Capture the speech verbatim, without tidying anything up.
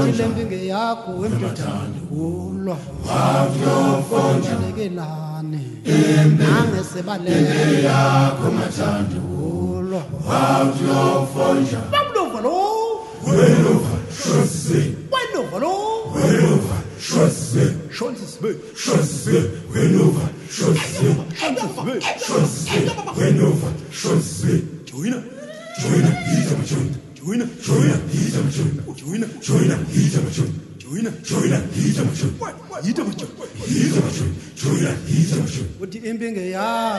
ilempinge yakho emdodana ulwa Wavyofonja lekelane Imbe angesebaleke yakho mathando ulwa Wavyofonja bamlova lo Welova Shose welova lo Welova Shose shonziswe Shose Welova Shose Shose Welova Shose joina Joina Hita Machoina joina Joina Hita Machoina joina Joina Hita Machoina joina Joina Hita Machoina yita macho Hita Machoina Joina Hita Machoina uthi impinge yakho